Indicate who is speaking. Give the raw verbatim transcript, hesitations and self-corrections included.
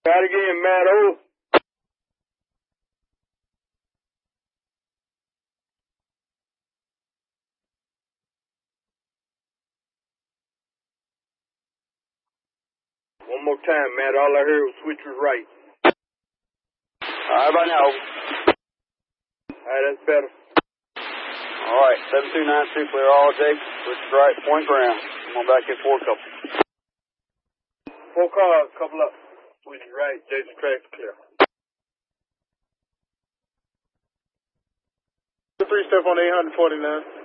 Speaker 1: Got again, Matt O. One more time, Matt. All I heard was switch was right.
Speaker 2: How about now?
Speaker 1: Alright, that's better.
Speaker 2: Alright, seven two nine two, clear all, Jake. Switch is right, point ground. Come on back in four couple.
Speaker 1: Four cars, couple up. Switch is right, Jason Craig clear.
Speaker 3: Three step on eight forty-nine.